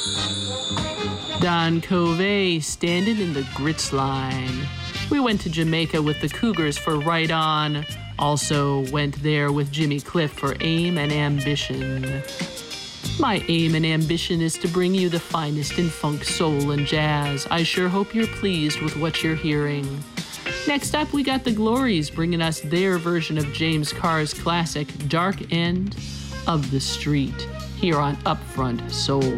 Don Covey standing in the grits line. We went to Jamaica with the Cougars for Right On. Also went there with Jimmy Cliff for Aim and Ambition. My aim and ambition is to bring you the finest in funk, soul, and jazz. I sure hope you're pleased with what you're hearing. Next up, we got the Glories bringing us their version of James Carr's classic Dark End of the Street here on Upfront Soul.